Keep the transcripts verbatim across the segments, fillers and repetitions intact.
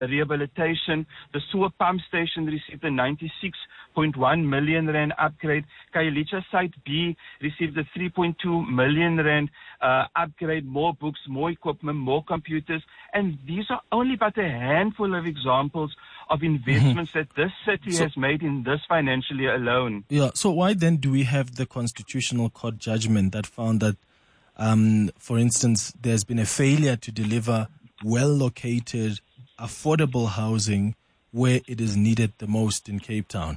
rehabilitation. The sewer pump station received a ninety-six point one million rand upgrade. Khayelitsha Site B received a three point two million rand uh, upgrade, more books, more equipment, more computers. And these are only but a handful of examples of investments mm-hmm. that this city so, has made in this financial year alone. Yeah, so why then do we have the Constitutional Court judgment that found that, um, for instance, there's been a failure to deliver well-located, affordable housing where it is needed the most in Cape Town?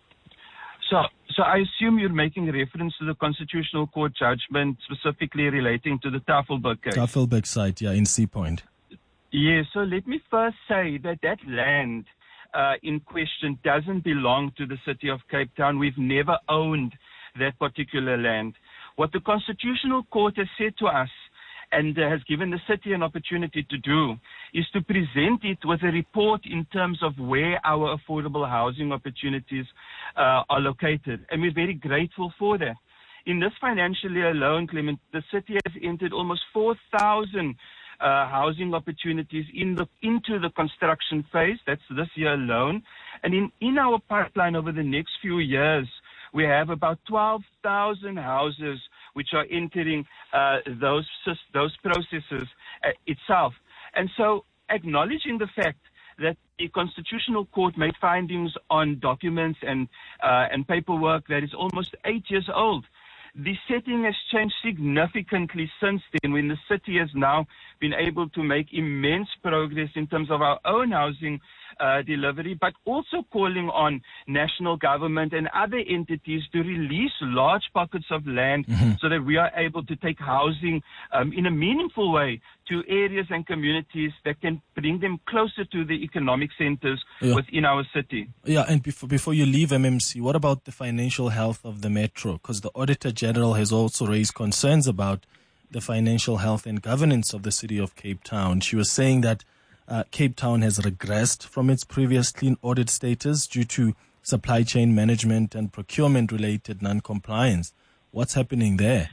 So, so I assume you're making reference to the Constitutional Court judgment specifically relating to the Tafelberg case. Tafelberg site, yeah, in Sea Point. Yes, so let me first say that that land uh, in question doesn't belong to the city of Cape Town. We've never owned that particular land. What the Constitutional Court has said to us and uh, has given the city an opportunity to do is to present it with a report in terms of where our affordable housing opportunities uh, are located. And we're very grateful for that. In this financial year alone, Clement, the city has entered almost four thousand uh, housing opportunities in the, into the construction phase. That's this year alone. And in, in our pipeline over the next few years, we have about twelve thousand houses which are entering uh, those those processes uh, itself. And so acknowledging the fact that the Constitutional Court made findings on documents and uh, and paperwork that is almost eight years old, the setting has changed significantly since then, when the city has now been able to make immense progress in terms of our own housing Uh, delivery, but also calling on national government and other entities to release large pockets of land mm-hmm. so that we are able to take housing um, in a meaningful way to areas and communities that can bring them closer to the economic centers yeah. within our city. Yeah, and before, before you leave M M C, what about the financial health of the metro? Because the Auditor General has also raised concerns about the financial health and governance of the city of Cape Town. She was saying that Uh, Cape Town has regressed from its previous clean audit status due to supply chain management and procurement-related non-compliance. What's happening there?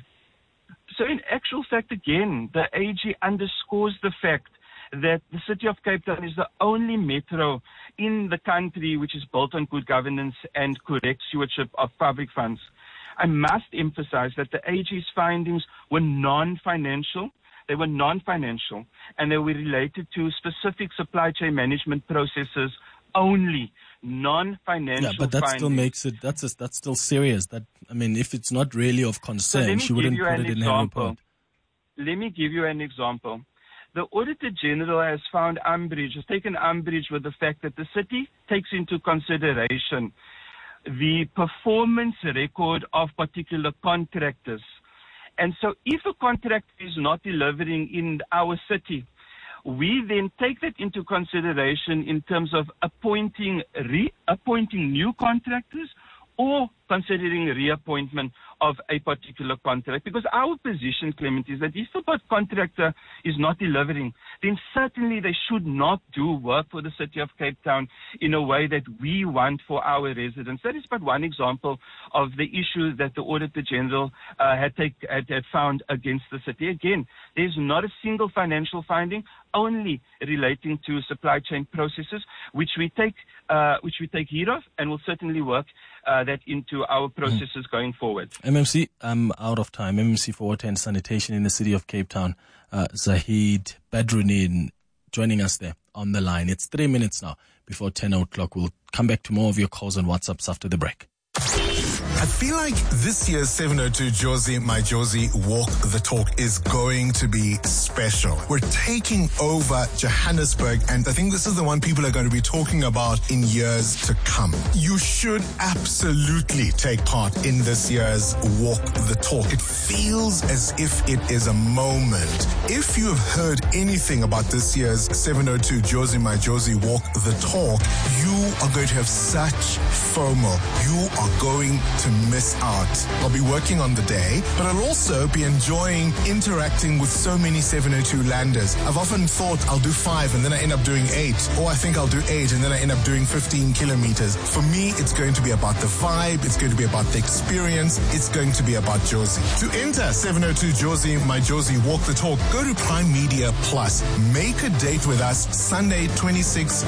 So in actual fact, again, the A G underscores the fact that the city of Cape Town is the only metro in the country which is built on good governance and correct stewardship of public funds. I must emphasize that the A G's findings were non-financial. They were non-financial, and they were related to specific supply chain management processes only, non-financial. Yeah, but that findings. still makes it, that's a, that's still serious. That I mean, if it's not really of concern, so she wouldn't put it in her report. Let me give you an example. The Auditor General has found umbrage, has taken umbrage with the fact that the city takes into consideration the performance record of particular contractors. And so if a contractor is not delivering in our city, we then take that into consideration in terms of appointing, re-appointing new contractors or considering reappointment of a particular contract. Because our position, Clement, is that if a contractor is not delivering, then certainly they should not do work for the city of Cape Town in a way that we want for our residents. That is but one example of the issue that the Auditor General uh, had, take, had, had found against the city. Again, there's not a single financial finding, only relating to supply chain processes, which we take, uh, which we take heed of, and will certainly work uh, that into our processes mm. going forward. M M C, I'm out of time. M M C for Water and Sanitation in the city of Cape Town, uh, Zahid Badruddin, joining us there on the line. It's three minutes now before ten o'clock. We'll come back to more of your calls on WhatsApps after the break. I feel like this year's seven oh two Jozi, My Jozi Walk the Talk is going to be special. We're taking over Johannesburg, and I think this is the one people are going to be talking about in years to come. You should absolutely take part in this year's Walk the Talk. It feels as if it is a moment. If you have heard anything about this year's seven oh two Jozi, My Jozi Walk the Talk, you are going to have such FOMO. You are going to to miss out. I'll be working on the day, but I'll also be enjoying interacting with so many seven oh two landers. I've often thought I'll do five and then I end up doing eight, or I think I'll do eight and then I end up doing fifteen kilometers. For me, it's going to be about the vibe, it's going to be about the experience, it's going to be about Jozi. To enter seven oh two Jozi, my Jozi Walk the Talk, go to Prime Media Plus. Make a date with us Sunday, twenty-sixth